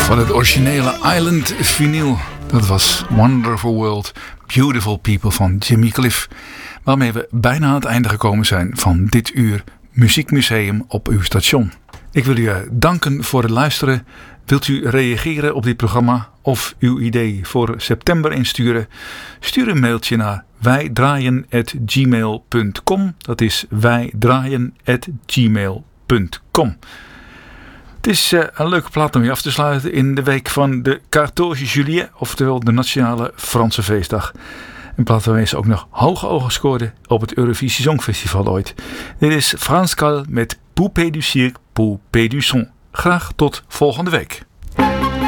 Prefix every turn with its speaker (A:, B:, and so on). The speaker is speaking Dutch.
A: Van het originele Island vinyl. Dat was Wonderful World, Beautiful People van Jimmy Cliff. Waarmee we bijna aan het einde gekomen zijn van dit uur Muziekmuseum op uw station. Ik wil u danken voor het luisteren. Wilt u reageren op dit programma of uw idee voor september insturen? Stuur een mailtje naar wijdraaien@gmail.com. Dat is wijdraaien@gmail.com. Het is een leuke plaat om je af te sluiten in de week van de 14 juillet, oftewel de Nationale Franse Feestdag. Een plaat waarmee ze ook nog hoge ogen scoorde op het Eurovisie Songfestival ooit. Dit is Frans Gal met Poupée du Cirque, Poupée du Son. Graag tot volgende week.